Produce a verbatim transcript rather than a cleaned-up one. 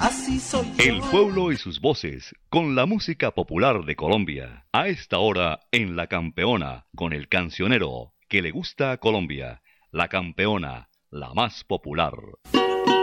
Así soy yo. El pueblo y sus voces, con la música popular de Colombia. A esta hora, en La Campeona, con el cancionero que le gusta a Colombia. La Campeona, la más popular.